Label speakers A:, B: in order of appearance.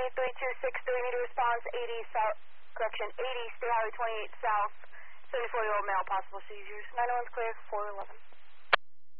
A: 3263, need a response, 80 south, correction, 80, State Highway 28 south, 74-year-old male, possible seizures. 901's clear, 411.